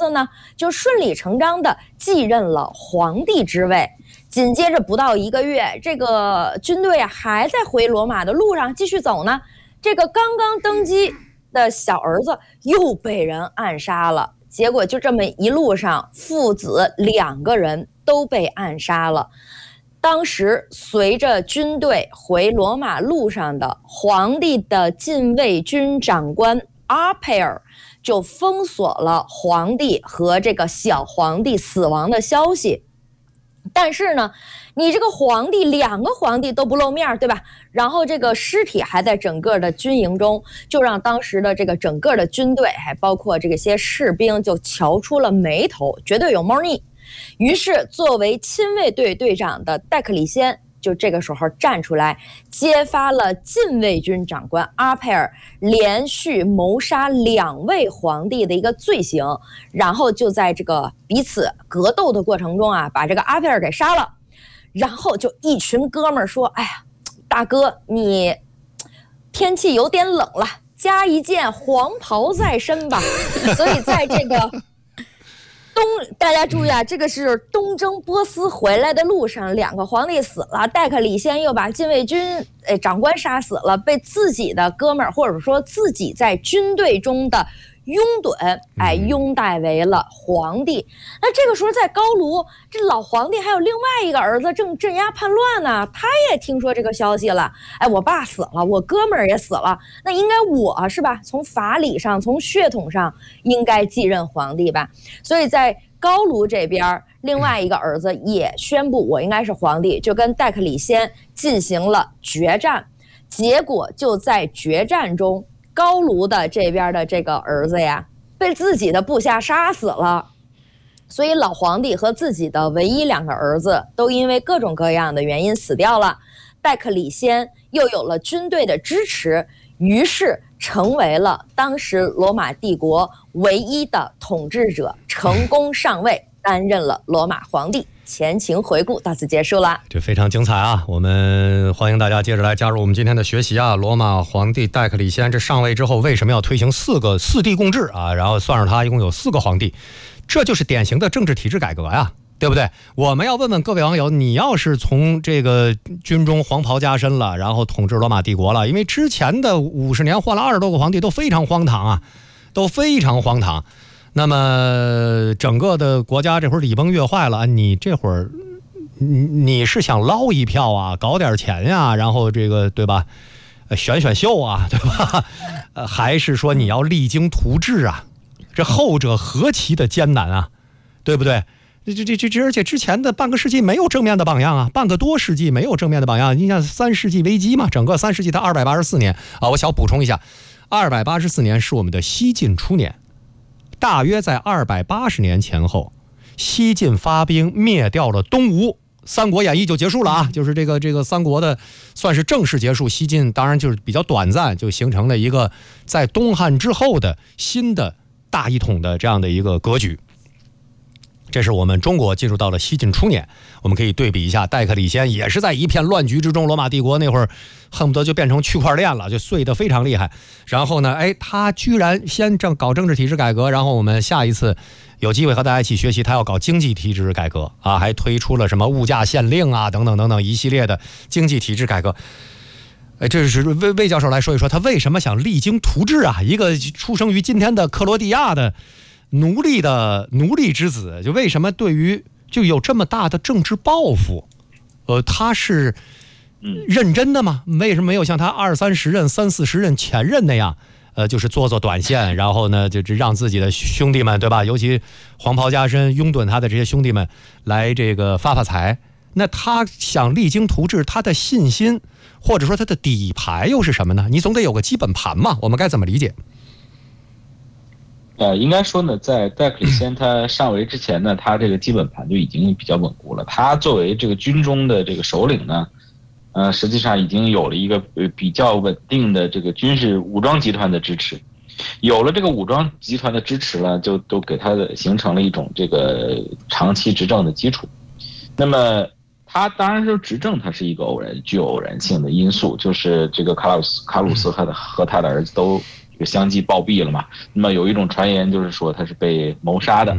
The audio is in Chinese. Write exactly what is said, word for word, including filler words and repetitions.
了呢，就顺理成章的继任了皇帝之位。紧接着不到一个月，这个军队啊还在回罗马的路上继续走呢，这个刚刚登基的小儿子又被人暗杀了。结果就这么一路上，父子两个人都被暗杀了。当时随着军队回罗马路上的皇帝的禁卫军长官阿佩尔就封锁了皇帝和这个小皇帝死亡的消息。但是呢，你这个皇帝两个皇帝都不露面，对吧？然后这个尸体还在整个的军营中，就让当时的这个整个的军队，还包括这个些士兵，就瞧出了眉头，绝对有猫腻。于是，作为亲卫队队长的戴克里先就这个时候站出来，揭发了禁卫军长官阿佩尔连续谋杀两位皇帝的一个罪行，然后就在这个彼此格斗的过程中啊，把这个阿佩尔给杀了。然后就一群哥们儿说：“哎呀，大哥，你天气有点冷了，加一件黄袍在身吧。”所以在这个东，大家注意啊，这个是东征波斯回来的路上，两个皇帝死了，戴克里先又把禁卫军诶长官杀死了，被自己的哥们儿或者说自己在军队中的拥趸哎拥戴为了皇帝。那这个时候在高卢，这老皇帝还有另外一个儿子正镇压叛乱呢，他也听说这个消息了。哎，我爸死了，我哥们儿也死了，那应该我是吧？从法理上，从血统上应该继任皇帝吧？所以在高卢这边，另外一个儿子也宣布我应该是皇帝，就跟戴克里先进行了决战。结果就在决战中，高卢的这边的这个儿子呀，被自己的部下杀死了。所以老皇帝和自己的唯一两个儿子都因为各种各样的原因死掉了。戴克里先又有了军队的支持，于是成为了当时罗马帝国唯一的统治者，成功上位，担任了罗马皇帝。前情回顾到此结束了， 这非常精彩啊！我们欢迎大家接着来加入我们今天的学习啊。罗马皇帝戴克里先这上位之后，为什么要推行四个四帝共治啊？然后算上他，一共有四个皇帝，这就是典型的政治体制改革呀，对不对？我们要问问各位网友，你要是从这个军中黄袍加身了，然后统治罗马帝国了，因为之前的五十年换了二十多个皇帝，都非常荒唐啊，都非常荒唐。那么整个的国家这会儿礼崩乐坏了，你这会儿你你是想捞一票啊，搞点钱呀、啊，然后这个对吧，选选秀啊，对吧？呃，还是说你要励精图治啊？这后者何其的艰难啊，对不对？这这这这，而且之前的半个世纪没有正面的榜样啊，半个多世纪没有正面的榜样。你像三世纪危机嘛，整个三世纪它二百八十四年啊，我想补充一下，二百八十四年是我们的西晋初年。大约在二百八十年前后，西晋发兵灭掉了东吴，三国演义就结束了啊，就是这个这个三国的算是正式结束。西晋当然就是比较短暂，就形成了一个在东汉之后的新的大一统的这样的一个格局。这是我们中国进入到了西晋初年，我们可以对比一下，戴克里先也是在一片乱局之中，罗马帝国那会儿恨不得就变成区块链了，就碎得非常厉害。然后呢，哎，他居然先政搞政治体制改革，然后我们下一次有机会和大家一起学习，他要搞经济体制改革啊，还推出了什么物价限令啊，等等等等一系列的经济体制改革。哎，这是魏魏教授来说一说，他为什么想励精图治啊？一个出生于今天的克罗地亚的奴隶的奴隶之子，就为什么对于就有这么大的政治抱负？呃，他是认真的吗？为什么没有像他二三十任、三四十任前任那样，呃，就是做做短线，然后呢，就让自己的兄弟们，对吧？尤其黄袍加身、拥趸他的这些兄弟们来这个发发财。那他想励精图治，他的信心或者说他的底牌又是什么呢？你总得有个基本盘嘛，我们该怎么理解？ 呃，应该说呢，在戴克里先他上位之前呢，他这个基本盘就已经比较稳固了。他作为这个军中的这个首领呢，呃，实际上已经有了一个比较稳定的这个军事武装集团的支持。有了这个武装集团的支持呢，就都给他的形成了一种这个长期执政的基础。那么他当然说执政，它是一个偶然具有偶然性的因素，就是这个卡鲁斯卡鲁斯和和他的儿子都相继暴毙了嘛。那么有一种传言就是说他是被谋杀的。